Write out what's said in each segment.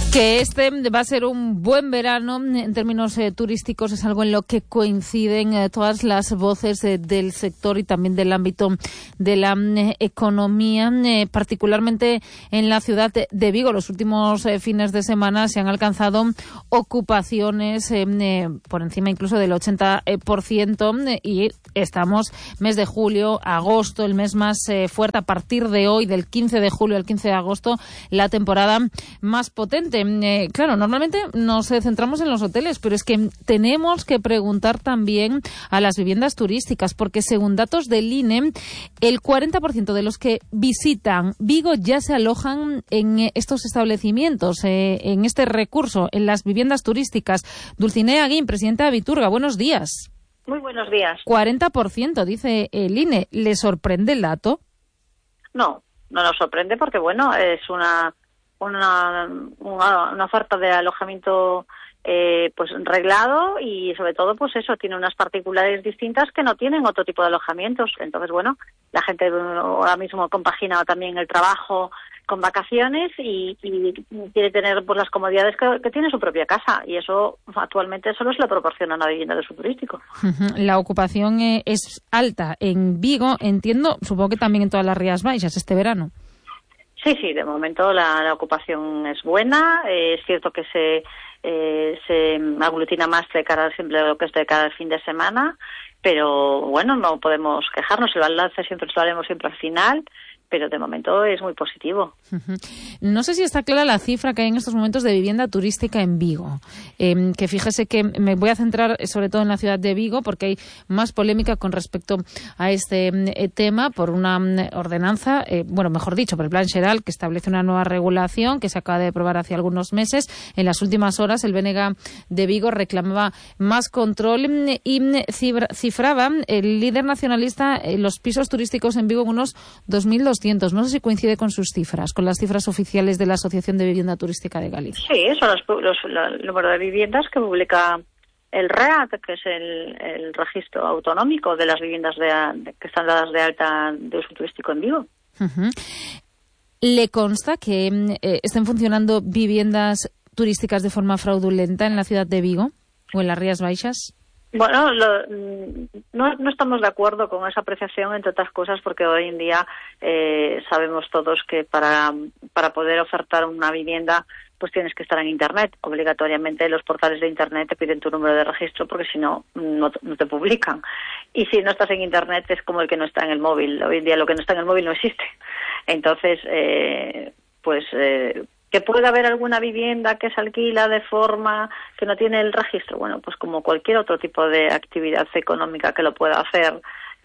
Que este va a ser un buen verano en términos turísticos es algo en lo que coinciden todas las voces del sector y también del ámbito de la economía, particularmente en la ciudad de Vigo. Los últimos fines de semana se han alcanzado ocupaciones por encima incluso del 80% y estamos mes de julio, agosto, el mes más fuerte a partir de hoy, del 15 de julio al 15 de agosto, la temporada más potente. Claro, normalmente nos centramos en los hoteles, pero es que tenemos que preguntar también a las viviendas turísticas, porque según datos del INE, el 40% de los que visitan Vigo ya se alojan en estos establecimientos, en este recurso, en las viviendas turísticas. Dulcinea Guín, presidenta de Viturga, buenos días. Muy buenos días. 40%, dice el INE. ¿Le sorprende el dato? No nos sorprende porque, bueno, es una oferta de alojamiento pues reglado y sobre todo pues eso tiene unas particularidades distintas que no tienen otro tipo de alojamientos. Entonces, bueno, la gente ahora mismo compagina también el trabajo con vacaciones y quiere tener pues las comodidades que tiene su propia casa, y eso actualmente solo se le proporciona una vivienda de uso turístico. La ocupación es alta en Vigo, entiendo, supongo que también en todas las Rías Baixas este verano. Sí, de momento la ocupación es buena. Es cierto que se aglutina más de cara siempre lo que es de cara al fin de semana, pero bueno, no podemos quejarnos. El balance siempre lo haremos siempre al final, pero de momento es muy positivo. No sé si está clara la cifra que hay en estos momentos de vivienda turística en Vigo. Que fíjese que me voy a centrar sobre todo en la ciudad de Vigo porque hay más polémica con respecto a este tema por una ordenanza, mejor dicho, por el Plan Xeral, que establece una nueva regulación que se acaba de aprobar hace algunos meses. En las últimas horas el BNG de Vigo reclamaba más control y cifraba el líder nacionalista los pisos turísticos en Vigo en unos 2.200. No sé si coincide con sus cifras, con las cifras oficiales de la Asociación de Vivienda Turística de Galicia. Sí, son el número de viviendas que publica el REAT, que es el registro autonómico de las viviendas que están dadas de alta de uso turístico en Vigo. ¿Le consta que estén funcionando viviendas turísticas de forma fraudulenta en la ciudad de Vigo o en las Rías Baixas? Bueno, no estamos de acuerdo con esa apreciación, entre otras cosas, porque hoy en día sabemos todos que para poder ofertar una vivienda pues tienes que estar en Internet. Obligatoriamente los portales de Internet te piden tu número de registro porque si no te publican. Y si no estás en Internet es como el que no está en el móvil. Hoy en día lo que no está en el móvil no existe. Entonces, ¿que puede haber alguna vivienda que se alquila de forma que no tiene el registro? Bueno, pues como cualquier otro tipo de actividad económica que lo pueda hacer,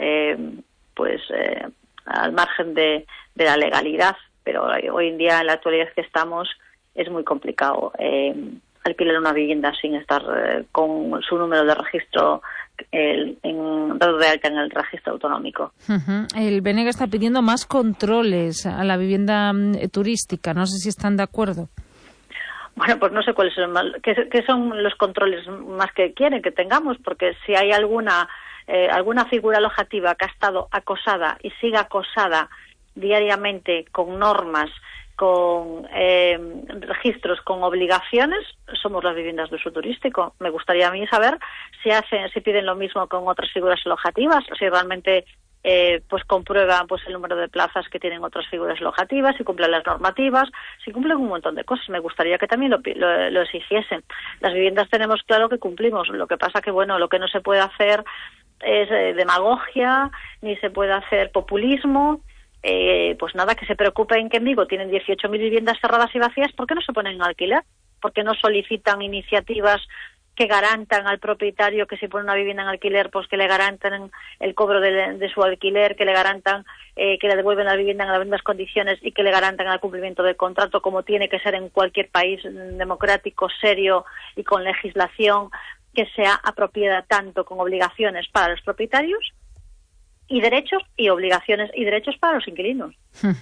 al margen de la legalidad. Pero hoy en día, en la actualidad que estamos, es muy complicado alquilar una vivienda sin estar con su número de registro dado de alta en el registro autonómico. El BNG está pidiendo más controles a la vivienda turística. No sé si están de acuerdo. Bueno, pues no sé cuáles son qué son los controles más que quieren que tengamos, porque si hay alguna figura alojativa que ha estado acosada y sigue acosada diariamente con normas, con registros, con obligaciones, somos las viviendas de uso turístico. Me gustaría a mí saber si piden lo mismo con otras figuras alojativas, si realmente comprueban el número de plazas que tienen otras figuras alojativas, si cumplen las normativas, si cumplen un montón de cosas. Me gustaría que también lo exigiesen. Las viviendas tenemos claro que cumplimos, lo que pasa que lo que no se puede hacer es demagogia, ni se puede hacer populismo. Que se preocupen que en Vigo tienen 18.000 viviendas cerradas y vacías. ¿Por qué no se ponen en alquiler? ¿Por qué no solicitan iniciativas que garantan al propietario que si pone una vivienda en alquiler, pues que le garantan el cobro de su alquiler, que le garantan que le devuelven la vivienda en las mismas condiciones y que le garantan el cumplimiento del contrato, como tiene que ser en cualquier país democrático, serio y con legislación que sea apropiada, tanto con obligaciones para los propietarios y derechos y obligaciones y derechos para los inquilinos?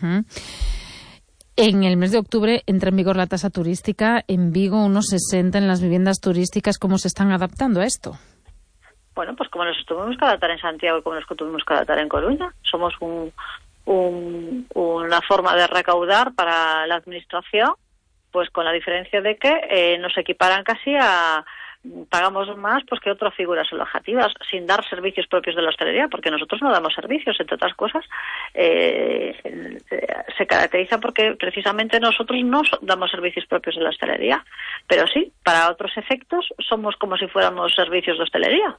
En el mes de octubre entra en vigor la tasa turística en Vigo, unos 60 en las viviendas turísticas. ¿Cómo se están adaptando a esto? Bueno, pues como nos tuvimos que adaptar en Santiago y como nos tuvimos que adaptar en Coruña. Somos una forma de recaudar para la administración pues con la diferencia de que nos equiparan casi a pagamos más pues que otras figuras alojativas sin dar servicios propios de la hostelería, porque nosotros no damos servicios, entre otras cosas se caracteriza porque precisamente nosotros no damos servicios propios de la hostelería, pero sí, para otros efectos somos como si fuéramos servicios de hostelería.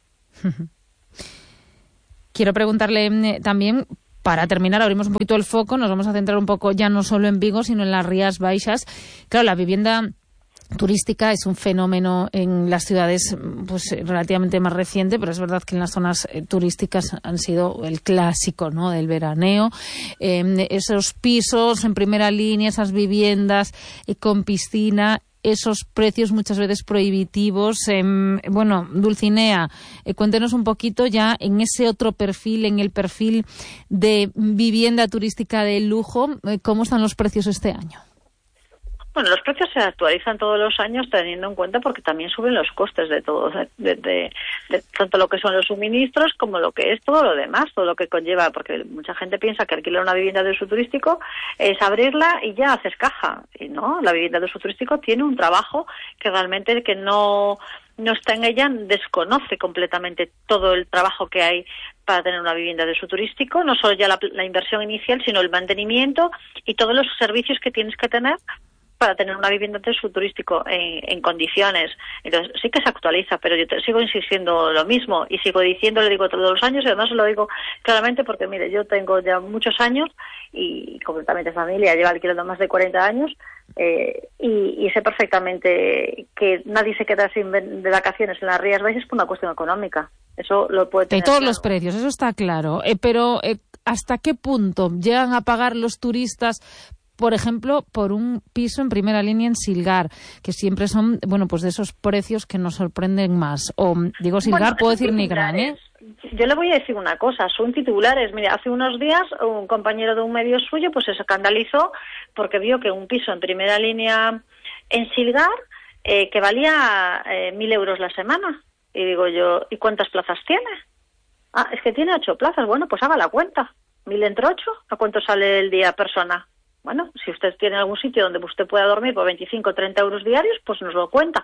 Quiero preguntarle también, para terminar, abrimos un poquito el foco, nos vamos a centrar un poco ya no solo en Vigo, sino en las Rías Baixas. Claro, la vivienda turística es un fenómeno en las ciudades pues relativamente más reciente, pero es verdad que en las zonas turísticas han sido el clásico, ¿no?, del veraneo. Esos pisos en primera línea, esas viviendas con piscina, esos precios muchas veces prohibitivos. Bueno, Dulcinea, cuéntenos un poquito ya en ese otro perfil, en el perfil de vivienda turística de lujo, ¿cómo están los precios este año? Bueno, los precios se actualizan todos los años teniendo en cuenta porque también suben los costes de todo, de tanto lo que son los suministros como lo que es todo lo demás, todo lo que conlleva, porque mucha gente piensa que alquilar una vivienda de uso turístico es abrirla y ya haces caja, y no, la vivienda de uso turístico tiene un trabajo que realmente el que no está en ella desconoce completamente todo el trabajo que hay para tener una vivienda de uso turístico, no solo ya la inversión inicial, sino el mantenimiento y todos los servicios que tienes que tener para tener una vivienda de uso turístico en condiciones. Entonces sí que se actualiza, pero yo sigo insistiendo lo mismo y sigo diciendo, le digo todos los años, y además lo digo claramente porque, mire, yo tengo ya muchos años y completamente familia, llevo alquilando más de 40 años y sé perfectamente que nadie se queda de vacaciones en las Rías Baixas por una cuestión económica. Eso lo puede tener de todos claro. Los precios, eso está claro. Pero ¿hasta qué punto llegan a pagar los turistas, por ejemplo, por un piso en primera línea en Silgar, que siempre son, bueno, pues de esos precios que nos sorprenden más? O digo Silgar, bueno, puedo decir Nigrán, ¿eh? Yo le voy a decir una cosa, son titulares. Mira, hace unos días un compañero de un medio suyo pues se escandalizó porque vio que un piso en primera línea en Silgar que valía 1.000 euros la semana. Y digo yo, ¿y cuántas plazas tiene? Ah, es que tiene 8 plazas. Bueno, pues haga la cuenta. 1.000 entre 8, ¿a cuánto sale el día persona? Bueno, si usted tiene algún sitio donde usted pueda dormir por 25 o 30 euros diarios, pues nos lo cuenta.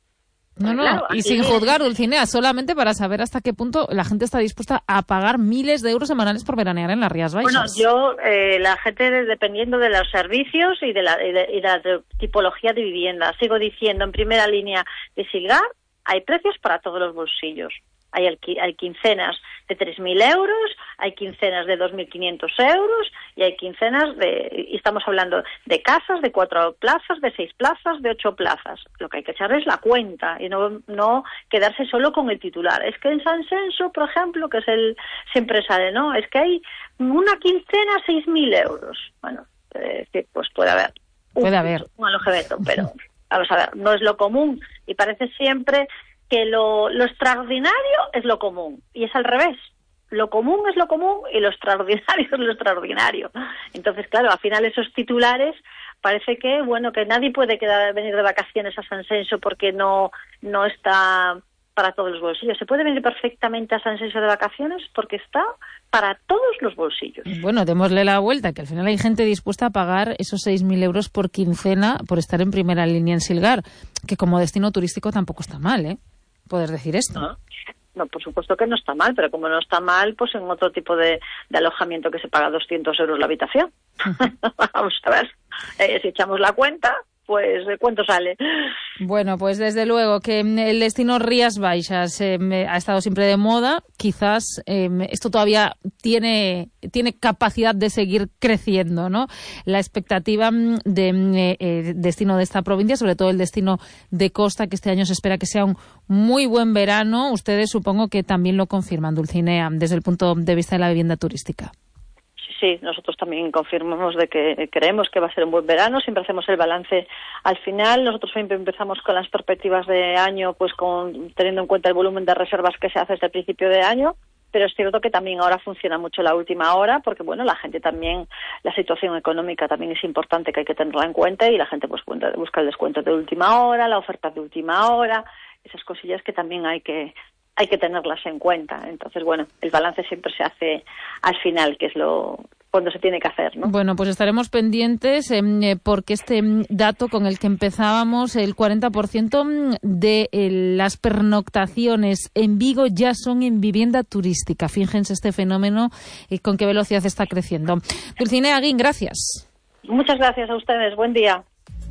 No, claro, y sin juzgar, Dulcinea, solamente para saber hasta qué punto la gente está dispuesta a pagar miles de euros semanales por veranear en las Rías Baixas. Bueno, la gente, dependiendo de los servicios y de la tipología de vivienda, sigo diciendo, en primera línea de Silgar, hay precios para todos los bolsillos. Hay quincenas de 3.000 euros, hay quincenas de 2.500 euros y hay quincenas y estamos hablando de casas de 4 plazas, de 6 plazas, de 8 plazas. Lo que hay que echar es la cuenta y no quedarse solo con el titular. Es que en San Censo, por ejemplo, que es siempre sale, ¿no? Es que hay una quincena 6.000 euros. Bueno, pues puede haber un alojamiento, pero vamos a ver, no es lo común y parece siempre que lo extraordinario es lo común, y es al revés. Lo común es lo común y lo extraordinario es lo extraordinario. Entonces, claro, al final esos titulares parece que, bueno, que nadie puede venir de vacaciones a San Censo porque no está para todos los bolsillos. Se puede venir perfectamente a San Censo de vacaciones porque está para todos los bolsillos. Bueno, démosle la vuelta, que al final hay gente dispuesta a pagar esos 6.000 euros por quincena por estar en primera línea en Silgar, que como destino turístico tampoco está mal, ¿eh? Poder decir esto. No, por supuesto que no está mal, pero como no está mal, pues en otro tipo de alojamiento que se paga 200 euros la habitación. Vamos a ver, si echamos la cuenta, pues ¿cuánto sale? Bueno, pues desde luego que el destino Rías Baixas ha estado siempre de moda. Quizás esto todavía tiene capacidad de seguir creciendo, ¿no? La expectativa de destino de esta provincia, sobre todo el destino de costa, que este año se espera que sea un muy buen verano. Ustedes supongo que también lo confirman, Dulcinea, desde el punto de vista de la vivienda turística. Sí, nosotros también confirmamos de que creemos que va a ser un buen verano. Siempre hacemos el balance al final. Nosotros siempre empezamos con las perspectivas de año, pues teniendo en cuenta el volumen de reservas que se hace desde el principio de año. Pero es cierto que también ahora funciona mucho la última hora, porque bueno, la gente también, la situación económica también es importante, que hay que tenerla en cuenta, y la gente pues busca el descuento de última hora, la oferta de última hora, esas cosillas que también hay que tenerlas en cuenta. Entonces, bueno, el balance siempre se hace al final, que es lo cuando se tiene que hacer, ¿no? Bueno, pues estaremos pendientes porque este dato con el que empezábamos, el 40% de las pernoctaciones en Vigo ya son en vivienda turística. Fíjense este fenómeno y con qué velocidad está creciendo. Dulcinea Aguín, gracias. Muchas gracias a ustedes. Buen día.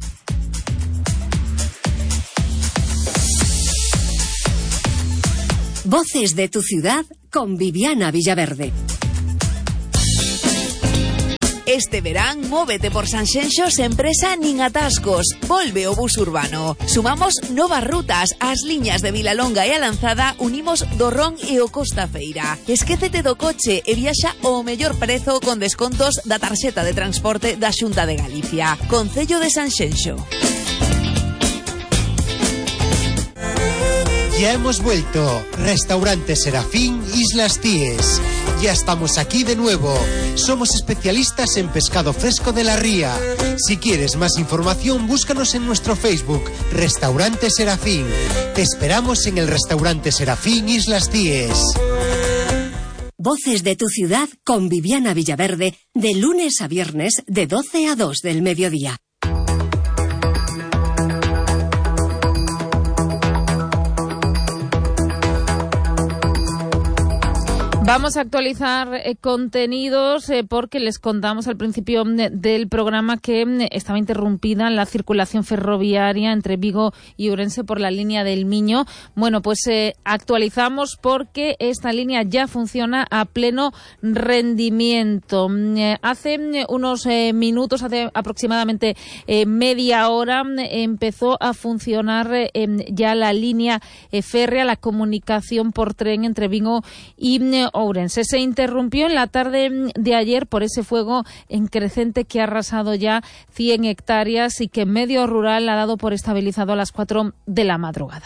Voces de tu ciudad con Viviana Villaverde. Este verán, móvete por Sanxenxo sen presa nin atascos. Volve o bus urbano. Sumamos novas rutas. As liñas de Vilalonga e a Lanzada unimos do Ron e o Costa Feira. Esquécete do coche e viaxa ao mellor prezo con descontos da tarxeta de transporte da Xunta de Galicia. Concello de Sanxenxo. Ya hemos vuelto. Restaurante Serafín, Islas Cíes. Ya estamos aquí de nuevo. Somos especialistas en pescado fresco de la ría. Si quieres más información, búscanos en nuestro Facebook, Restaurante Serafín. Te esperamos en el Restaurante Serafín, Islas Cíes. Voces de tu ciudad con Viviana Villaverde, de lunes a viernes, de 12 a 2 del mediodía. Vamos a actualizar contenidos porque les contamos al principio del programa que estaba interrumpida la circulación ferroviaria entre Vigo y Ourense por la línea del Miño. Bueno, pues actualizamos porque esta línea ya funciona a pleno rendimiento. Hace unos minutos, hace aproximadamente media hora, empezó a funcionar ya la línea férrea, la comunicación por tren entre Vigo y Ourense. Se interrumpió en la tarde de ayer por ese fuego en creciente que ha arrasado ya 100 hectáreas y que Medio Rural ha dado por estabilizado a las 4 de la madrugada.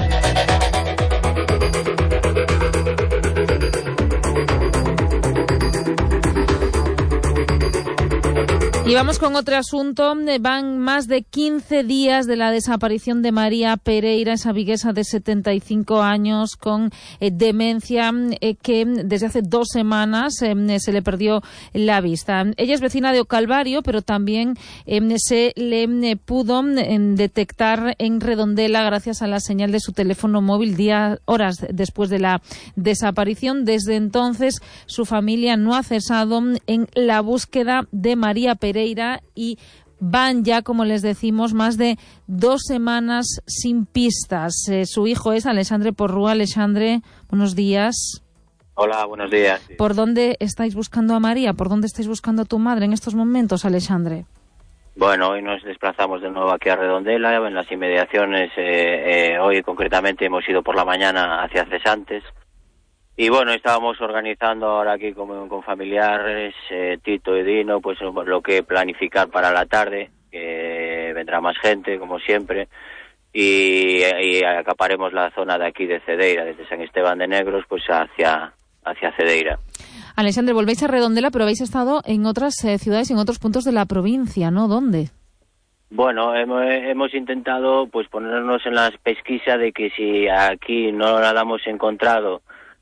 Y vamos con otro asunto. Van más de 15 días de la desaparición de María Pereira, esa viguesa de 75 años con demencia que desde hace 2 semanas se le perdió la vista. Ella es vecina de Ocalvario, pero también se le pudo detectar en Redondela gracias a la señal de su teléfono móvil horas después de la desaparición. Desde entonces su familia no ha cesado en la búsqueda de María Pereira y van ya, como les decimos, más de 2 semanas sin pistas. Su hijo es Alexandre Porrúa. Alexandre, buenos días. Hola, buenos días. ¿Por dónde estáis buscando a María? ¿Por dónde estáis buscando a tu madre en estos momentos, Alexandre? Bueno, hoy nos desplazamos de nuevo aquí a Redondela, en las inmediaciones. Hoy concretamente hemos ido por la mañana hacia Cesantes. Y bueno, estábamos organizando ahora aquí con familiares, Tito y Dino, pues lo que planificar para la tarde, que vendrá más gente, como siempre, y acaparemos la zona de aquí de Cedeira, desde San Esteban de Negros, pues hacia Cedeira. Alexandre, volvéis a Redondela, pero habéis estado en otras ciudades y en otros puntos de la provincia, ¿no? ¿Dónde? Bueno, hemos intentado pues ponernos en la pesquisa de que si aquí no la hemos encontrado,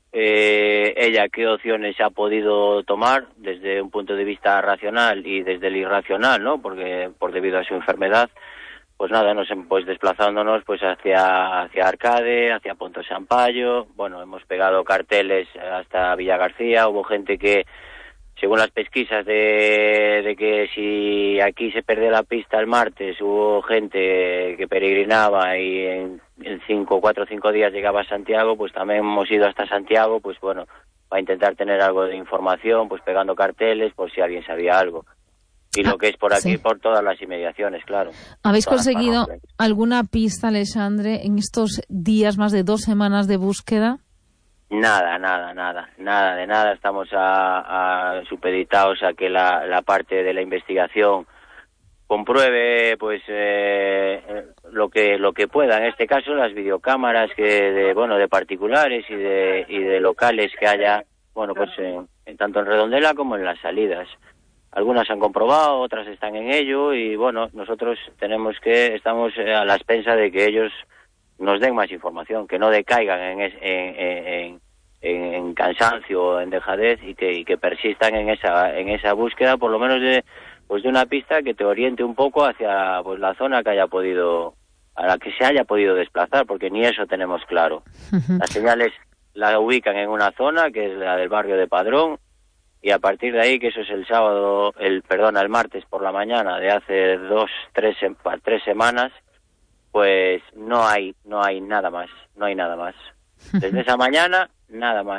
ella qué opciones ha podido tomar desde un punto de vista racional y desde el irracional, ¿no? Porque debido a su enfermedad, pues nada, pues desplazándonos pues hacia Arcade, hacia Ponto Sampaio. Bueno, hemos pegado carteles hasta Villa García. Hubo gente que, según las pesquisas de que si aquí se perdía la pista el martes, hubo gente que peregrinaba y en 4 o 5 días llegaba a Santiago, pues también hemos ido hasta Santiago, pues bueno, para intentar tener algo de información, pues pegando carteles por si alguien sabía algo. Y lo que es por aquí, sí, por todas las inmediaciones, claro. ¿Habéis conseguido alguna pista, Alexandre, en estos días, más de 2 semanas de búsqueda? Nada de nada. Estamos supeditados a que la parte de la investigación compruebe pues lo que pueda. En este caso las videocámaras de particulares y de locales que haya, bueno, pues tanto en Redondela como en las salidas. Algunas han comprobado, otras están en ello y bueno, nosotros estamos a la expensa de que ellos nos den más información, que no decaigan en cansancio o en dejadez y que persistan en esa búsqueda, por lo menos de una pista que te oriente un poco hacia pues la zona a la que se haya podido desplazar, porque ni eso tenemos claro. Las señales la ubican en una zona que es la del barrio de Padrón, y a partir de ahí, que eso es el martes por la mañana de hace 3 semanas, pues no hay nada más. Desde esa mañana, nada más.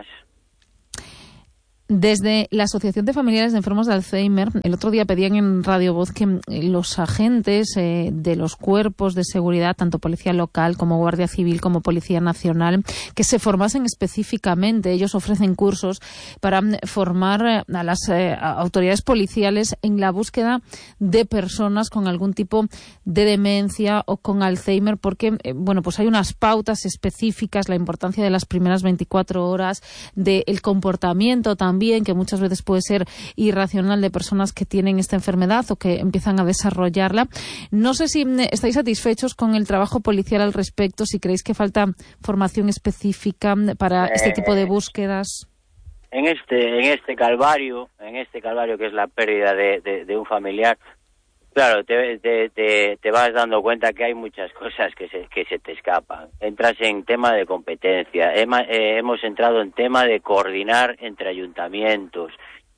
Desde la Asociación de Familiares de Enfermos de Alzheimer, el otro día pedían en Radio Voz que los agentes de los cuerpos de seguridad, tanto Policía Local como Guardia Civil como Policía Nacional, que se formasen específicamente. Ellos ofrecen cursos para formar a las autoridades policiales en la búsqueda de personas con algún tipo de demencia o con Alzheimer, porque pues hay unas pautas específicas, la importancia de las primeras 24 horas, del comportamiento también, que muchas veces puede ser irracional, de personas que tienen esta enfermedad o que empiezan a desarrollarla. No sé si estáis satisfechos con el trabajo policial al respecto, si creéis que falta formación específica para este tipo de búsquedas. En este calvario que es la pérdida de un familiar, claro, te vas dando cuenta que hay muchas cosas que se te escapan. Entras en tema de competencia, hemos entrado en tema de coordinar entre ayuntamientos.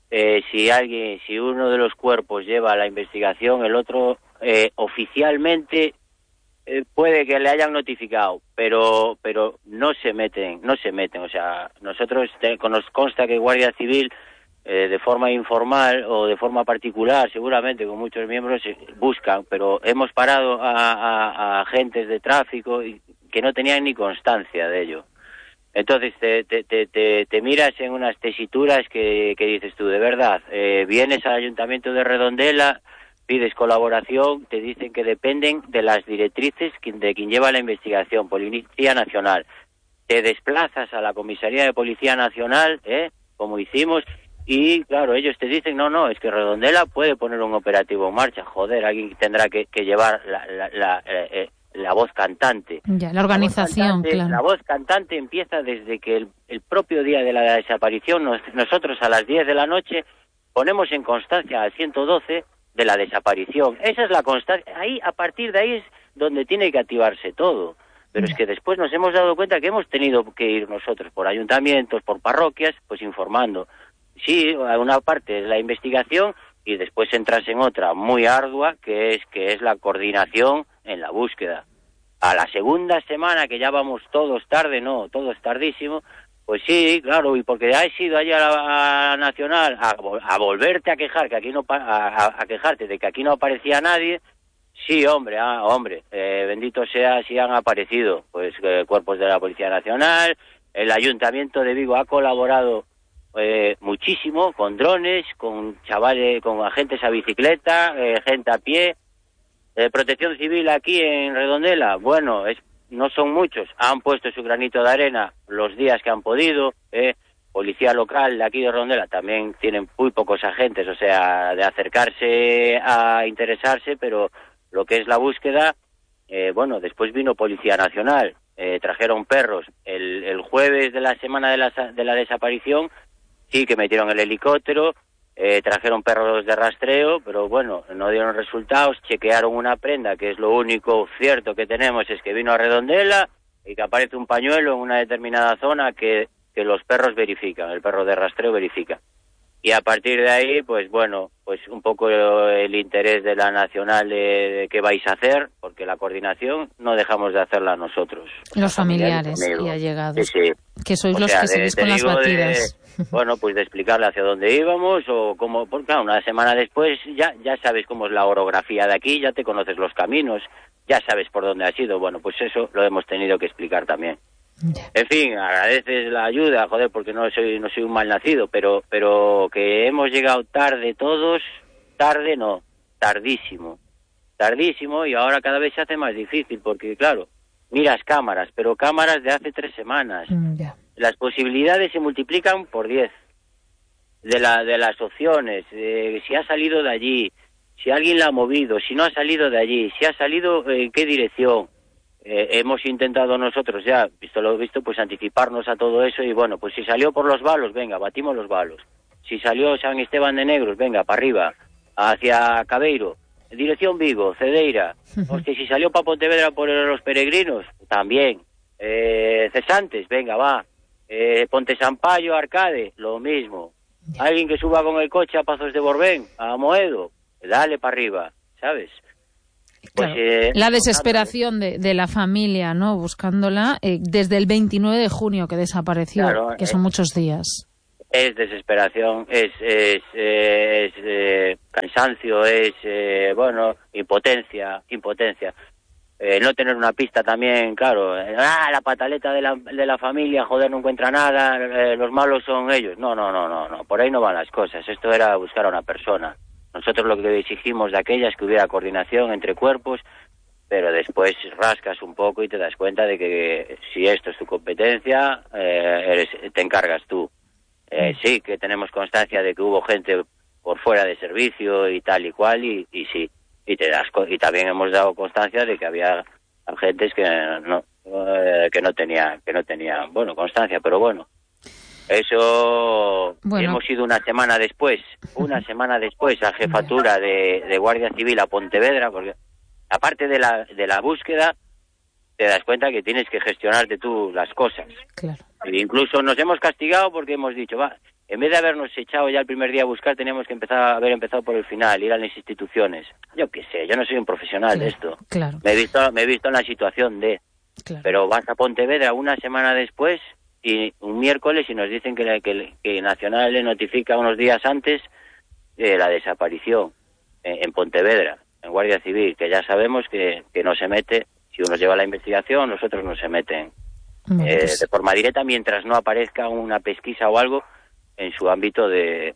Si uno de los cuerpos lleva la investigación, el otro oficialmente puede que le hayan notificado, pero no se meten. O sea, nosotros nos consta que Guardia Civil, de forma informal o de forma particular, seguramente con muchos miembros, buscan, pero hemos parado a agentes de tráfico que no tenían ni constancia de ello. Entonces te miras en unas tesituras que dices tú, de verdad, vienes al Ayuntamiento de Redondela, pides colaboración, te dicen que dependen de las directrices de quien lleva la investigación, Policía Nacional. Te desplazas a la Comisaría de Policía Nacional, como hicimos. Y claro, ellos te dicen, no, es que Redondela puede poner un operativo en marcha. Joder, alguien tendrá que llevar la voz cantante. Ya, la organización, claro. La voz cantante empieza desde que el propio día de la desaparición, nosotros a las 10 de la noche ponemos en constancia al 112 de la desaparición. Esa es la constancia. A partir de ahí es donde tiene que activarse todo. Pero es que después nos hemos dado cuenta que hemos tenido que ir nosotros por ayuntamientos, por parroquias, pues informando. Sí, una parte es la investigación y después entras en otra muy ardua, que es la coordinación en la búsqueda. A la segunda semana, que ya vamos todos tardísimo, pues sí, claro, y porque has ido allí a la Nacional a volverte a quejar, a quejarte de que aquí no aparecía nadie. Sí, hombre, bendito sea si han aparecido, pues cuerpos de la Policía Nacional. El Ayuntamiento de Vigo ha colaborado muchísimo, con drones, con chavales, con agentes a bicicleta, gente a pie. Protección Civil aquí en Redondela, bueno, no son muchos, han puesto su granito de arena los días que han podido. Policía Local de aquí de Redondela también tienen muy pocos agentes, o sea, de acercarse a interesarse, pero lo que es la búsqueda, después vino Policía Nacional, trajeron perros el jueves de la semana de la desaparición. Sí, que metieron el helicóptero, trajeron perros de rastreo, pero bueno, no dieron resultados. Chequearon una prenda, que es lo único cierto que tenemos, es que vino a Redondela y que aparece un pañuelo en una determinada zona que los perros verifican, el perro de rastreo verifica. Y a partir de ahí, pues un poco el interés de la Nacional de qué vais a hacer, porque la coordinación no dejamos de hacerla nosotros. Los familiares y allegados, sí. Que sois los que seguís con las batidas. Pues de explicarle hacia dónde íbamos o cómo, porque claro, una semana después ya sabes cómo es la orografía de aquí, ya te conoces los caminos, ya sabes por dónde has ido. Bueno, pues eso lo hemos tenido que explicar también. En fin, agradeces la ayuda, joder, porque no soy un malnacido, pero que hemos llegado tarde todos, tardísimo, y ahora cada vez se hace más difícil, porque claro, miras cámaras, pero cámaras de hace 3 semanas. Las posibilidades se multiplican por 10 de las opciones, si ha salido de allí, si alguien la ha movido, si no ha salido de allí, si ha salido en qué dirección. hemos intentado nosotros ya, visto lo visto, pues anticiparnos a todo eso y bueno, pues si salió por los Balos, venga, batimos los Balos. Si salió San Esteban de Negros, venga, para arriba, hacia Cabeiro, dirección Vigo, Cedeira. Hostia, si salió para Pontevedra por los peregrinos, también. Cesantes, venga, va. Ponte Sampaio, Arcade, lo mismo. Alguien que suba con el coche a Pazos de Borbén, a Moedo, dale para arriba, ¿sabes? Pues, claro, la desesperación de la familia, ¿no? Buscándola desde el 29 de junio que desapareció, claro, que son muchos días. Es desesperación, es cansancio, es, impotencia. No tener una pista también, claro. La pataleta de la familia, joder, no encuentra nada, los malos son ellos. No, por ahí no van las cosas. Esto era buscar a una persona. Nosotros lo que exigimos de aquella es que hubiera coordinación entre cuerpos, pero después rascas un poco y te das cuenta de que si esto es tu competencia, te encargas tú. Sí, que tenemos constancia de que hubo gente por fuera de servicio y tal y cual, y sí, y también hemos dado constancia de que había agentes que no tenían constancia, pero bueno. Eso hemos ido una semana después a jefatura de Guardia Civil a Pontevedra, porque aparte de la búsqueda, te das cuenta que tienes que gestionarte tú las cosas. Claro. E incluso nos hemos castigado porque hemos dicho, en vez de habernos echado ya el primer día a buscar, teníamos que haber empezado por el final, ir a las instituciones. Yo qué sé, yo no soy un profesional de esto. Claro. Me he visto en la situación Claro. Pero vas a Pontevedra una semana después y un miércoles y nos dicen que Nacional le notifica unos días antes la desaparición en Pontevedra, en Guardia Civil, que ya sabemos que no se mete, si uno lleva la investigación, los otros no se meten de forma directa mientras no aparezca una pesquisa o algo en su ámbito de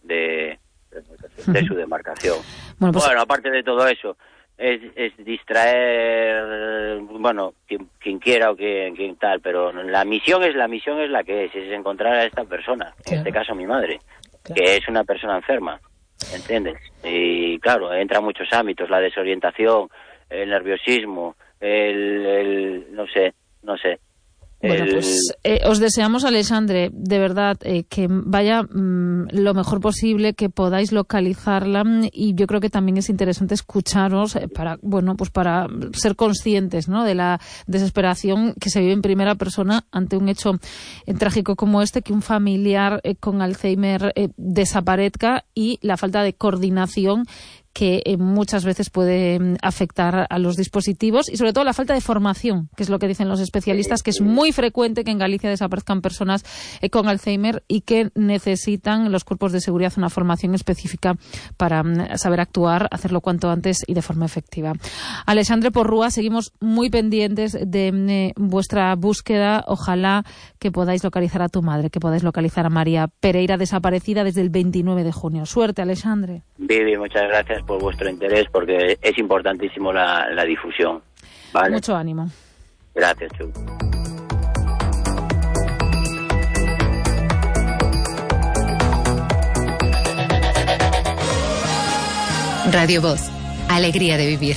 su demarcación. Bueno, aparte de todo eso, es distraer, quien quiera o quien tal, pero la misión es la que es encontrar a esta persona, en este caso mi madre, que es una persona enferma, ¿entiendes? Y claro, entra en muchos ámbitos, la desorientación, el nerviosismo, no sé. Bueno, pues os deseamos, Alexandre, de verdad, que vaya lo mejor posible, que podáis localizarla, y yo creo que también es interesante escucharos para ser conscientes, ¿no?, de la desesperación que se vive en primera persona ante un hecho trágico como este, que un familiar con Alzheimer desaparezca, y la falta de coordinación que muchas veces puede afectar a los dispositivos, y sobre todo la falta de formación, que es lo que dicen los especialistas, que es muy frecuente que en Galicia desaparezcan personas con Alzheimer y que necesitan los cuerpos de seguridad una formación específica para saber actuar, hacerlo cuanto antes y de forma efectiva. Alexandre Porrúa, seguimos muy pendientes de vuestra búsqueda. Ojalá que podáis localizar a tu madre, que podáis localizar a María Pereira, desaparecida desde el 29 de junio. Suerte, Alexandre. Vivi, muchas gracias por vuestro interés, porque es importantísimo la difusión, ¿vale? Mucho ánimo. Gracias, Chu. Radio Voz, alegría de vivir.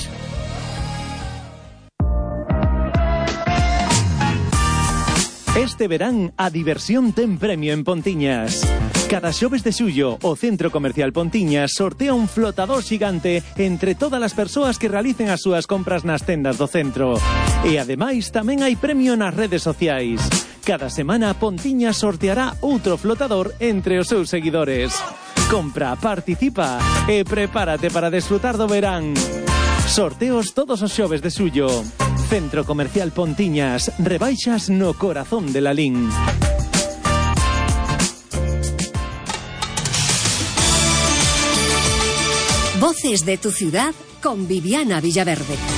Este verán a diversión ten premio en Pontiñas. Cada xoves de xullo, o Centro Comercial Pontiñas sortea un flotador xigante entre todas as persoas que realicen as súas compras nas tendas do centro. E ademais tamén hai premio nas redes sociais. Cada semana Pontiñas sorteará outro flotador entre os seus seguidores. Compra, participa e prepárate para desfrutar do verán. Sorteos todos os xoves de xullo. Centro Comercial Pontiñas, rebaixas no corazón de Lalín. Voces de tu ciudad con Viviana Villaverde.